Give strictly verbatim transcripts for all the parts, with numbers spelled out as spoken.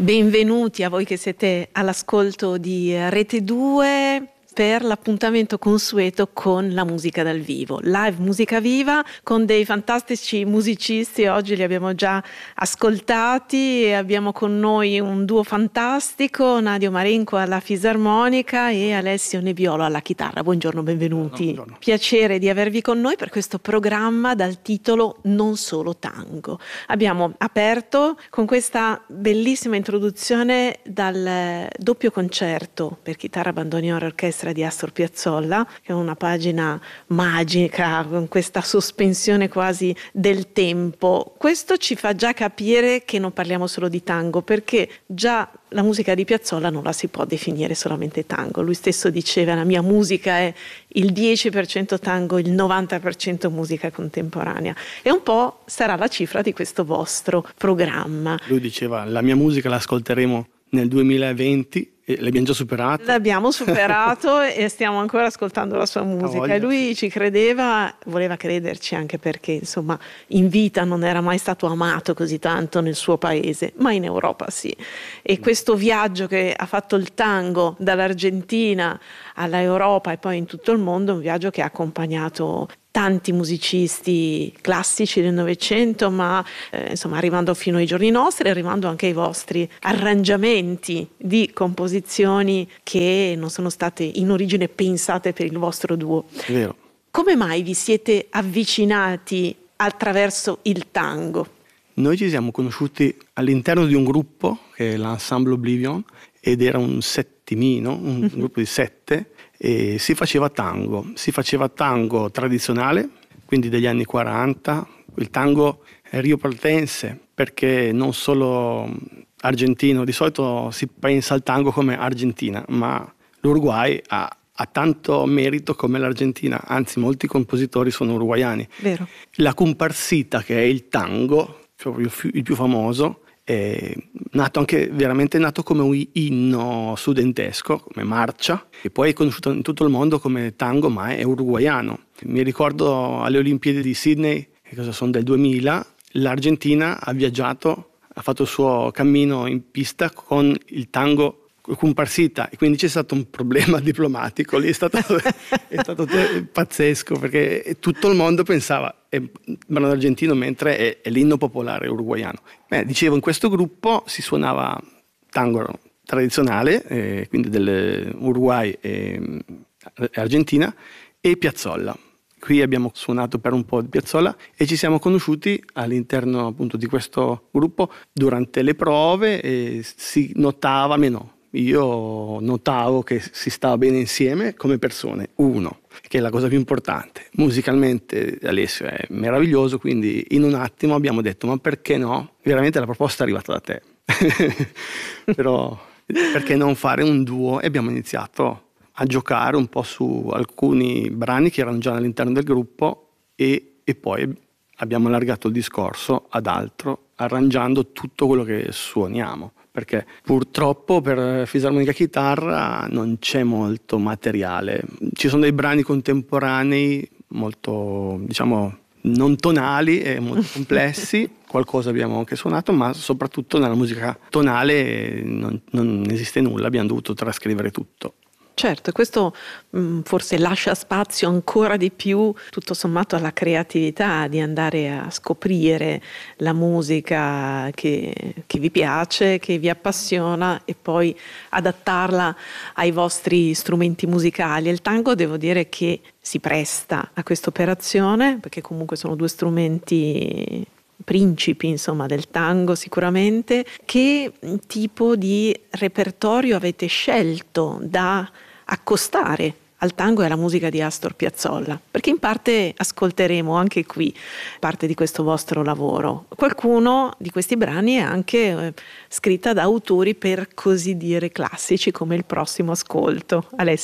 Benvenuti a voi che siete all'ascolto di Rete due per l'appuntamento consueto con la musica dal vivo, live musica viva con dei fantastici musicisti. Oggi li abbiamo già ascoltati e abbiamo con noi un duo fantastico, Nadio Marenco alla fisarmonica e Alessio Nebiolo alla chitarra. Buongiorno, benvenuti. Buongiorno, buongiorno. Piacere di avervi con noi per questo programma dal titolo Non solo tango. Abbiamo aperto con questa bellissima introduzione dal doppio concerto per chitarra, bandoneon e orchestra di Astor Piazzolla, che è una pagina magica con questa sospensione quasi del tempo. Questo ci fa già capire che non parliamo solo di tango, perché già la musica di Piazzolla non la si può definire solamente tango. Lui stesso diceva: la mia musica è il dieci per cento tango, il novanta per cento musica contemporanea. E un po' sarà la cifra di questo vostro programma. Lui diceva: la mia musica la ascolteremo nel duemilaventi e l'abbiamo già superato. L'abbiamo superato e stiamo ancora ascoltando la sua musica. E lui ci credeva, voleva crederci, anche perché insomma in vita non era mai stato amato così tanto nel suo paese, ma in Europa sì. E questo viaggio che ha fatto il tango dall'Argentina alla Europa e poi in tutto il mondo è un viaggio che ha accompagnato tanti musicisti classici del Novecento, ma eh, insomma arrivando fino ai giorni nostri, arrivando anche ai vostri arrangiamenti di composizioni che non sono state in origine pensate per il vostro duo. È vero. Come mai vi siete avvicinati attraverso il tango? Noi ci siamo conosciuti all'interno di un gruppo che è l'Ensemble Oblivion, ed era un settimino, un mm-hmm. gruppo di sette, e si faceva tango, si faceva tango tradizionale, quindi degli anni quaranta, il tango rioplatense, perché non solo argentino, di solito si pensa al tango come Argentina, ma l'Uruguay ha, ha tanto merito come l'Argentina, anzi molti compositori sono uruguaiani. Vero. La comparsita, che è il tango, proprio il più famoso, è nato anche veramente nato come un inno studentesco, come marcia, e poi è conosciuto in tutto il mondo come tango, ma è uruguaiano. Mi ricordo alle Olimpiadi di Sydney, che cosa sono del duemila, l'Argentina ha viaggiato, ha fatto il suo cammino in pista con il tango comparsita, e quindi c'è stato un problema diplomatico lì, è stato, è stato pazzesco, perché tutto il mondo pensava è brano argentino mentre è, è l'inno popolare uruguaiano. Beh, dicevo, in questo gruppo si suonava tango tradizionale, eh, quindi dell'Uruguay e Argentina, e Piazzolla. Qui abbiamo suonato per un po' di Piazzolla e ci siamo conosciuti all'interno appunto di questo gruppo durante le prove, e si notava, almeno io notavo che si stava bene insieme come persone, uno, che è la cosa più importante. Musicalmente Alessio è meraviglioso, quindi in un attimo abbiamo detto: ma perché no? Veramente la proposta è arrivata da te. Però perché non fare un duo? E abbiamo iniziato a giocare un po' su alcuni brani che erano già all'interno del gruppo, e, e poi abbiamo allargato il discorso ad altro, arrangiando tutto quello che suoniamo. Perché purtroppo per fisarmonica chitarra non c'è molto materiale. Ci sono dei brani contemporanei molto, diciamo, non tonali e molto complessi. Qualcosa abbiamo anche suonato, ma soprattutto nella musica tonale non, non esiste nulla, abbiamo dovuto trascrivere tutto. Certo, questo mh, forse lascia spazio ancora di più, tutto sommato, alla creatività di andare a scoprire la musica che, che vi piace, che vi appassiona, e poi adattarla ai vostri strumenti musicali. Il tango, devo dire che si presta a questa operazione, perché comunque sono due strumenti principi, insomma, del tango sicuramente. Che tipo di repertorio avete scelto da accostare al tango e alla musica di Astor Piazzolla? Perché in parte ascolteremo anche qui parte di questo vostro lavoro. Qualcuno di questi brani è anche eh, scritta da autori per così dire classici, come il prossimo ascolto. Alessio?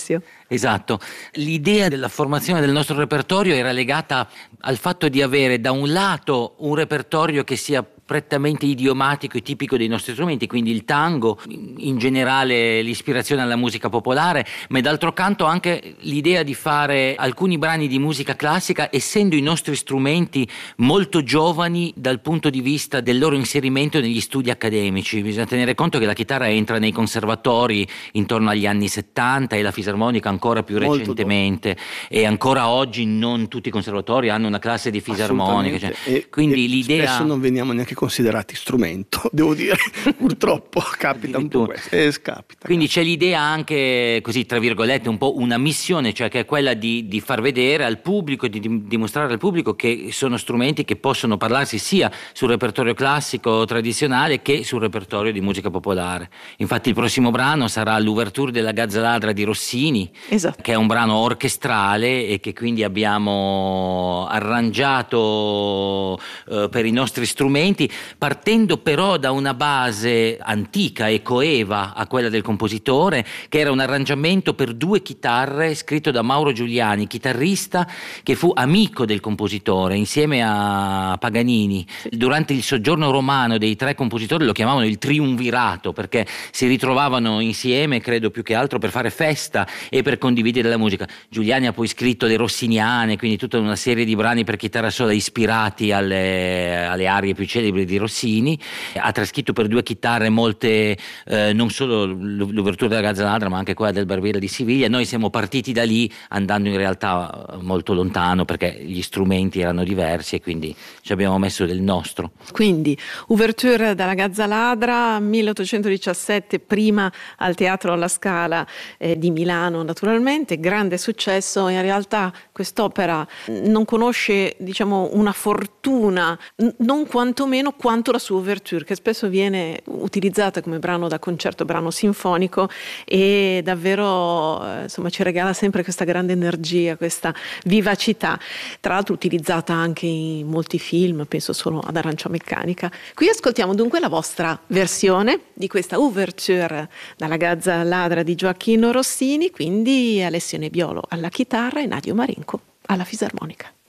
Esatto, l'idea della formazione del nostro repertorio era legata al fatto di avere da un lato un repertorio che sia prettamente idiomatico e tipico dei nostri strumenti, quindi il tango, in generale l'ispirazione alla musica popolare, ma d'altro canto anche l'idea di fare alcuni brani di musica classica essendo i nostri strumenti molto giovani dal punto di vista del loro inserimento negli studi accademici. Bisogna tenere conto che la chitarra entra nei conservatori intorno agli anni settanta e la fisarmonica ancora più molto recentemente dopo. E ancora oggi non tutti i conservatori hanno una classe di fisarmonica, cioè, e, quindi e l'idea spesso non veniamo neanche considerati strumento, devo dire, purtroppo capita un po' questo, eh, scapita, quindi capita. C'è l'idea anche così tra virgolette un po' una missione, cioè che è quella di, di far vedere al pubblico, di, di dimostrare al pubblico che sono strumenti che possono parlarsi sia sul repertorio classico tradizionale che sul repertorio di musica popolare. Infatti il prossimo brano sarà l'ouverture della Gazza Ladra di Rossini, esatto. Che è un brano orchestrale e che quindi abbiamo arrangiato eh, per i nostri strumenti, partendo però da una base antica e coeva a quella del compositore, che era un arrangiamento per due chitarre scritto da Mauro Giuliani, chitarrista che fu amico del compositore insieme a Paganini. Durante il soggiorno romano dei tre compositori lo chiamavano il triumvirato, perché si ritrovavano insieme, credo più che altro per fare festa e per condividere la musica. Giuliani ha poi scritto le Rossiniane, quindi tutta una serie di brani per chitarra sola ispirati alle, alle arie più celebri di Rossini. Ha trascritto per due chitarre molte, eh, non solo l'ouverture della Gazza Ladra ma anche quella del Barbiere di Siviglia. Noi siamo partiti da lì andando in realtà molto lontano perché gli strumenti erano diversi e quindi ci abbiamo messo del nostro. Quindi ouverture dalla Gazza Ladra milleottocentodiciassette, prima al Teatro alla Scala eh, di Milano, naturalmente grande successo. In realtà quest'opera non conosce, diciamo, una fortuna, n- non quantomeno quanto la sua ouverture, che spesso viene utilizzata come brano da concerto, brano sinfonico, e davvero eh, insomma ci regala sempre questa grande energia, questa vivacità, tra l'altro utilizzata anche in molti film, penso solo ad Arancia Meccanica. Qui ascoltiamo dunque la vostra versione di questa ouverture dalla Gazza Ladra di Gioacchino Rossini, quindi Alessio Nebbiolo alla chitarra e Nadio Marenco alla fisarmonica.